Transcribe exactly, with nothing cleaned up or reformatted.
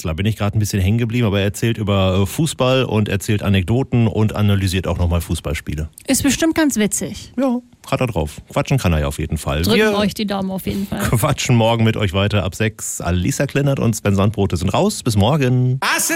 Draxler bin ich gerade ein bisschen hängen geblieben, aber er erzählt über Fußball und erzählt Anekdoten und analysiert auch nochmal Fußballspiele. Ist bestimmt ganz witzig. Ja, hat er drauf. Quatschen kann er ja auf jeden Fall. Drücken Wir euch die Daumen auf jeden Fall. quatschen morgen mit euch weiter ab sechs. Alisa Klennert und Sven Sandbrote sind raus. Bis morgen.